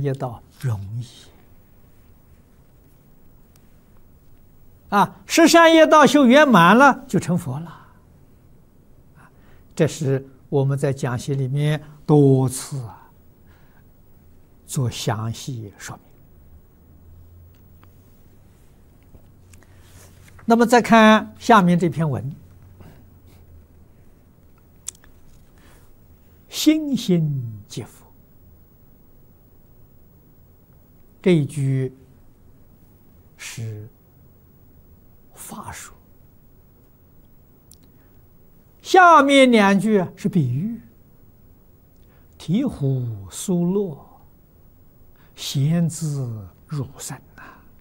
业道容易啊！十善业道修圆满了，就成佛了。这是我们在讲习里面多次做详细说明。那么再看下面这篇文，心心即佛，这一句是法说，下面两句是比喻。醍醐疏落，贤自入深呐。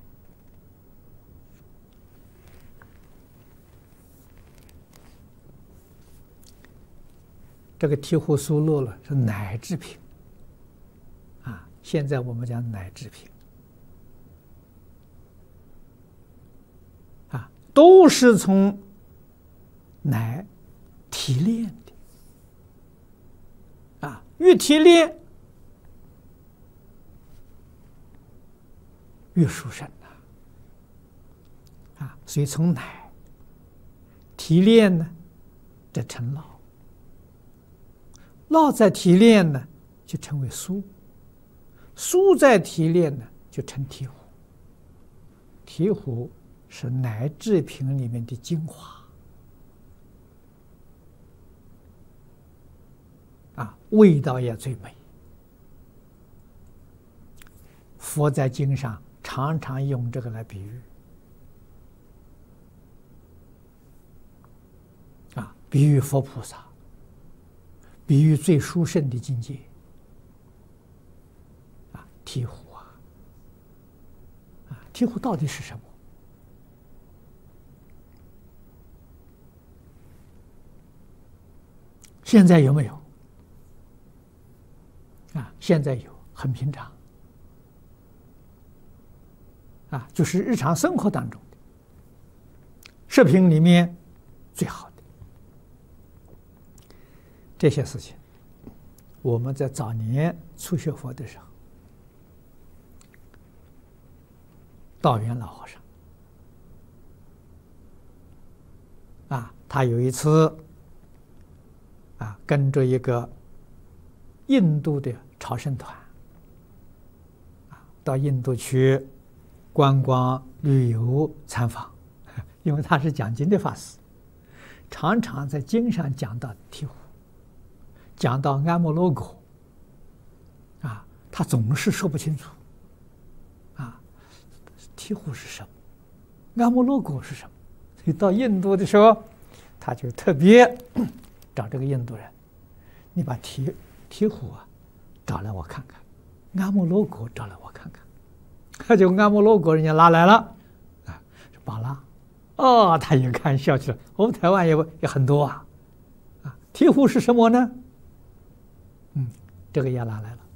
这个醍醐疏落了是乃至品啊，现在我们讲乃至品啊，都是从乃提炼的啊，越提炼越殊胜啊，所以从乃提炼呢，这成老。老在提炼呢，就成为疏；疏在提炼呢，就成醍醐。醍醐是乃至品里面的精华啊，味道也最美。佛在经上常常用这个来比喻啊，比喻佛菩萨。比喻最殊胜的境界啊，醍醐醍醐到底是什么？现在有没有？现在有，很平常就是日常生活当中的视频里面最好的。这些事情，我们在早年初学佛的时候，道元老和尚他有一次跟着一个印度的朝圣团到印度去观光旅游参访，因为他是讲经的法师，常常在经上讲到醍醐，讲到阿摩罗果他总是说不清楚醍醐是什么，阿摩罗果是什么。所以到印度的时候，他就特别找这个印度人，你把醍醐找来我看看，阿摩罗果找来我看看。他就阿摩罗果人家拿来了是巴拉他一看笑起来，我们台湾也很多醍醐是什么呢？这个也拿来了。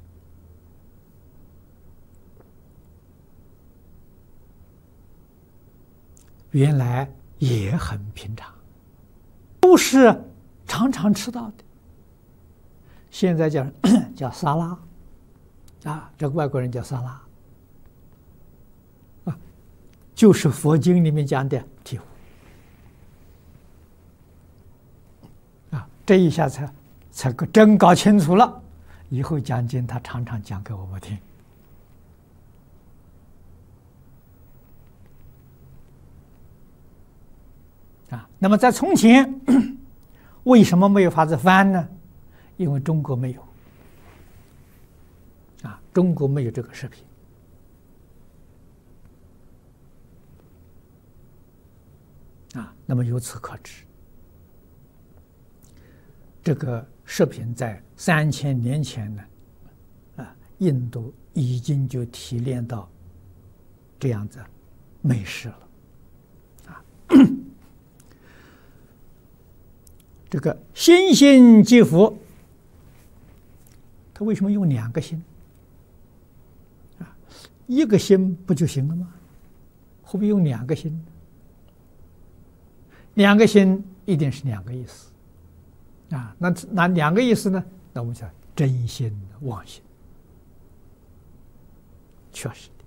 原来也很平常，都是常常吃到的。现在叫沙拉这个外国人叫沙拉就是佛经里面讲的醍醐这一下才真搞清楚了。以后讲经他常常讲给我们听那么在从前为什么没有法子翻呢？因为中国没有中国没有这个视频那么由此可知，这个视频在3000年前呢印度已经就提炼到这样子美食了这个心心即佛，他为什么用2个心一个心不就行了吗？何必用2个心？2个心一定是2个意思那2个意思呢？那我们讲真心妄心确实